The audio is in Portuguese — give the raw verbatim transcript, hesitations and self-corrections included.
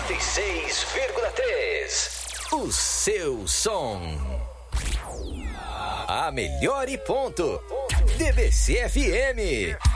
noventa e seis vírgula três. O seu som. A melhor e ponto. D B C F M.